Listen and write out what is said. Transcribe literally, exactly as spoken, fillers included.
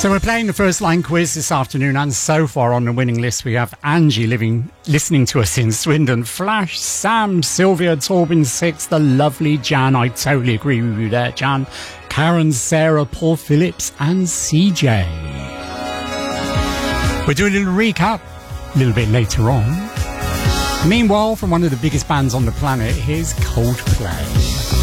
So we're playing the first line quiz this afternoon, and so far on the winning list we have Angie living, listening to us in Swindon, Flash, Sam, Sylvia, Torben Six, the lovely Jan, I totally agree with you there, Jan, Karen, Sarah, Paul Phillips and C J. We're doing a little recap a little bit later on. Meanwhile, from one of the biggest bands on the planet, here's Coldplay.